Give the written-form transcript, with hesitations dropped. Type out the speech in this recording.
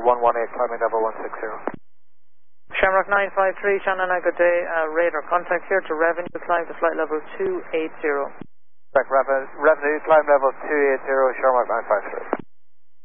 118, climbing level 160. Shamrock 953, Shannon, good day. Radar contact here to revenue, climb to flight level 280. Revenue, climb level 280, Shamrock 953.